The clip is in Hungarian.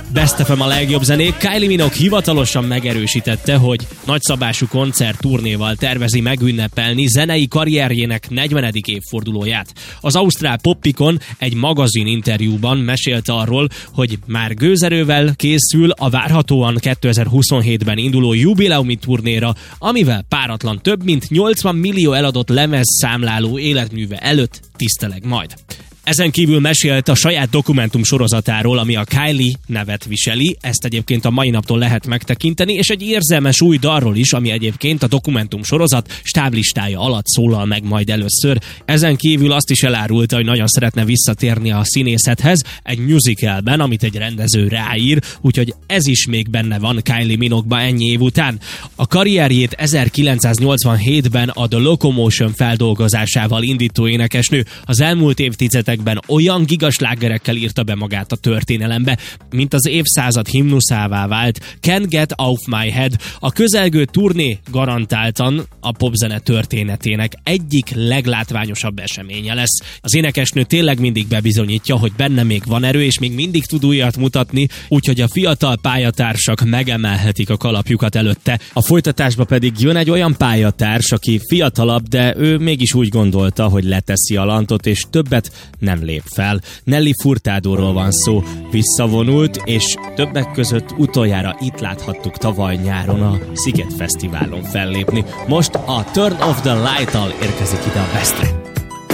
Best FM a legjobb zenék. Kylie Minogue hivatalosan megerősítette, hogy nagyszabású koncertturnéval tervezi megünnepelni zenei karrierjének 40. évfordulóját. Az ausztrál Poppikon egy magazin interjúban mesélte arról, hogy már gőzerővel készül a várhatóan 2027-ben induló jubileumi turnéra, amivel páratlan több mint 80 millió eladott lemez számláló életműve előtt tiszteleg majd. Ezen kívül mesélt a saját dokumentum sorozatáról, ami a Kylie nevet viseli, ezt egyébként a mai naptól lehet megtekinteni, és egy érzelmes új dalról is, ami egyébként a dokumentum sorozat stáblistája alatt szólal meg majd először. Ezen kívül azt is elárulta, hogy nagyon szeretne visszatérni a színészethez egy musicalben, amit egy rendező ráír, úgyhogy ez is még benne van Kylie Minogue-ba ennyi év után. A karrierjét 1987-ben a The Locomotion feldolgozásával indító énekesnő az elmúlt évtizedekben olyan gigaslágerekkel írta be magát a történelembe, mint az évszázad himnuszává vált Can't Get Off My Head. A közelgő turné garantáltan a popzene történetének egyik leglátványosabb eseménye lesz. Az énekesnő tényleg mindig bebizonyítja, hogy benne még van erő, és még mindig tud újat mutatni, úgyhogy a fiatal pályatársak megemelhetik a kalapjukat előtte. A folytatásba pedig jön egy olyan pályatárs, aki fiatalabb, de ő mégis úgy gondolta, hogy leteszi a lantot, és többet nem lép fel. Nelly Furtadóról van szó, visszavonult, és többek között utoljára itt láthattuk tavaly nyáron a Sziget Fesztiválon fellépni. Most a Turn Off the Light-tal érkezik ide a Bestre.